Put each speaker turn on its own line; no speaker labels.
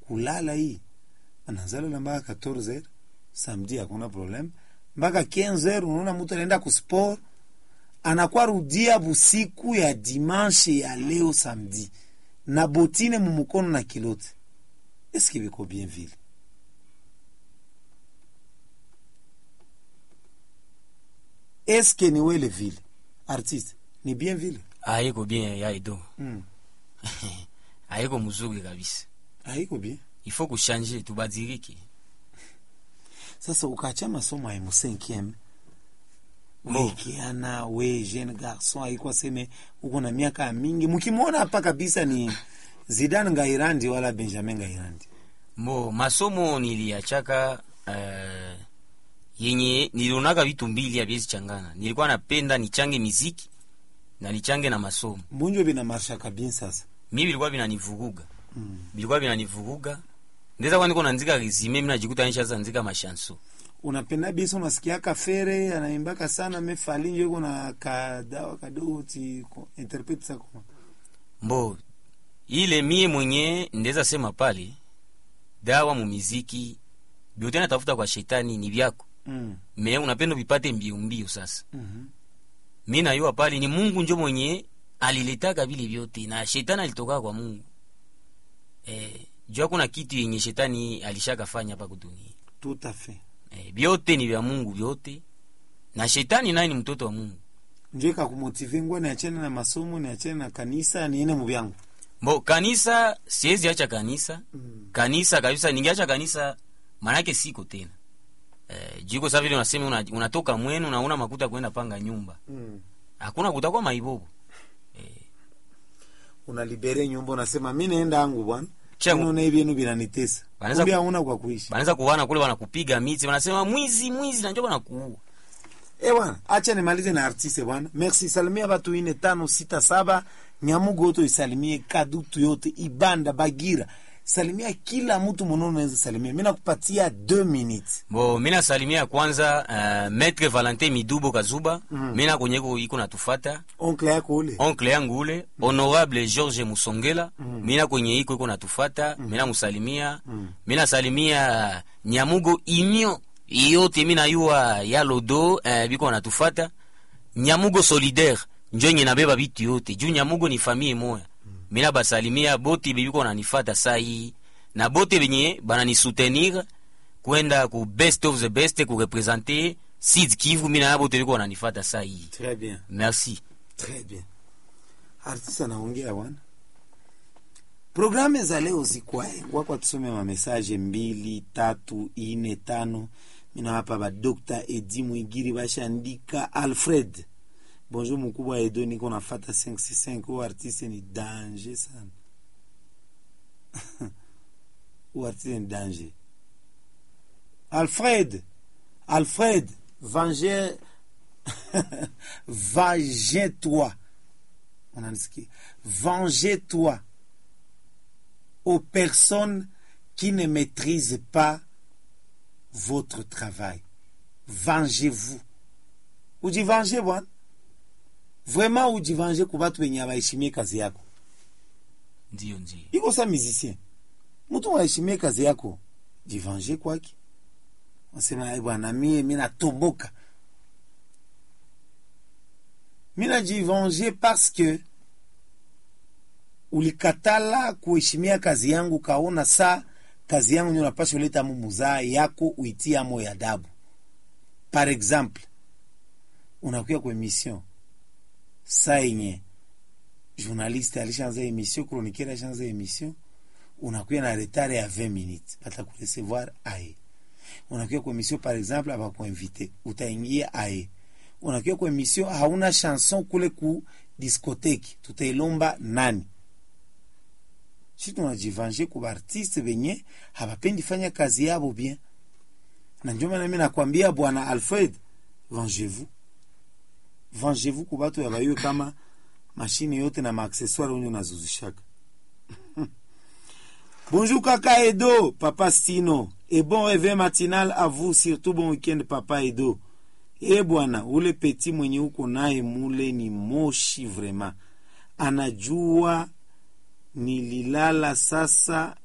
kulala hii anazala mpaka 14h, samedi hakuna problem, mpaka 15h unaona mtu anaenda ku sport, anakuwa rudia busiku ya dimanche ya leo samedi na botine mumukono na kilote. Est-ce que biko bien vile? Est-ce que ni wele vile artiste ni bien vile?
Haiko bien ya Edo. Haiko mzuri kabisa.
Haiko bien.
Il faut que changer, tubadilike.
Sasa ukacha masomo ya M5e. Wekiana we jeune garçon haiko seme uko na miaka mingi. Mkimwona hapa kabisa ni Zidane Ngairandi wala Benjamin Ngairandi.
Masomo niliachaka yenye nilionaka vitu mbili ya biezi changana. Nilikuwa napenda nichange muziki na nichange na masomo.
Mbonjo bina marsha kabisa sasa.
Mimi bilikuwa binanivuruga. Bilikuwa binanivuruga. Ndeza kwa niko naandika resume, mimi najikuta nishaanza andika mashanso.
Unapenda bisa unasikia kafere anaimbaka sana mefali nje kuna kadawa kadogo ti interpret sa kwa.
Ile mie mwenye ndeza sema pale dawa mu muziki biote natafuta kwa shetani ni vyako. Me unapenda vipate mbio sasa. Mimi na yua pale ni Mungu njo mwenye aliletaka vile vyote na shetani alitoka kwa Mungu. Jua kuna kitu yenye shetani alishakafanya hapa kudunia.
Tout à fait.
Vyote ni vya Mungu vyote. Na shetani naye ni mtoto wa Mungu.
Njeka kumotive ngwa niachane na masomo, niachane na kanisa, niene mu vyangu.
Kanisa siwezi acha kanisa. Kanisa kabisa ningeacha kanisa manake siko tena. Jiko sasa vile unasema unatoka mwenu na una makuta kwenda panga nyumba. Hakuna kutakuwa maibobo.
Unalibere nyumba unasema mimi naenda yangu bwana. Unaona hivi yenu binanitesa. Kumbe hauna kwa kuishi.
Wanaanza kuwana kule wanakupiga miti, wanasema mwizi na njoo wanakuua.
Bwana, acha nimalize na artiste bwana. Merci, salimia watu 4 5 6 7, Nyamugo to isalimie Kadutu yote, Ibanda, Bagira. Salimia kila mtu mwono unaweza salimia. Mimi nakupatia 2 minutes.
Mimi nasalimia kwanza Maître Valentin Midubo Kazuba. Mimi na kwenyeko iko natufata.
Oncle yako ule.
Oncle yangu ule. Honorable George Musongela. Mimi na kwenye iko natufata. Mimi namusalimia. Mimi nasalimia Nyamugo Inyo. Yote mimi na yua ya lodo biko natufata. Nyamugo Solidaire. Njo nye nabeba vitu yote. Juu Nyamugo ni famille moya. Mina basalimia boti biko nanifata sai na boti benye bana ni soutenir kwenda ku best of the best ku representer Sud Kivu. Mina na boti biko nanifata sai.
Très bien.
Merci.
Très bien. Artiste anaongea bwana. Programme za leo zikwae. Wako tusome ma message 2 3 4 5. Mina hapa ba Dr. Edi Mwigiri bashandika Alfred. Bonjour mkubwa Edo, niko nafata 565. Huo artiste ni danger sana. Huo artiste ni danger. Alfred, venge-toi. Unanisikia? Venge-toi aux personnes qui ne maîtrisent pas votre travail. Vengez-vous. Ujivange bwana. Vraiment ujivange kwa watu wenye hawaheshimie kazi yako.
Ndio.
Iko sa musicien. Mtu hawaheshimie kazi yako, jivange kwake. Unasema bwana mimi natomboka. Mimi najivange parce que ulikatala kuheshimia kazi yangu, kaona saa kazi yangu ndio unapaswa leta mumuzaa yako uitia moyo adabu. Par exemple, unakuya kwa emission saa yenye journaliste alishaanza emission, chroniqueur alishaanza emission, unakuya na retard ya 20 minutes, batakurecevoir aye. Unakuya kwa emission par exemple abakuinvite, utaingia aye. Unakuya kwa emission hauna chanson kule ku discothèque, tutailomba nani? Si tunajivange kwa artiste benye habapendi fanya kazi yabo bien. Na ndio maana mimi nakwambia bwana Alfred, vengez-vous. Vengez-vous kwa watu yabayue kama machine yote na maaccessoires unyo nazuzishaka. Bonjour kaka Edo, papa Stino. Et bon réveil matinal à vous, surtout bon week-end papa Edo. Bwana, ule petit mwenye uko naye mule ni moshi vraiment. Anajua nililala sasa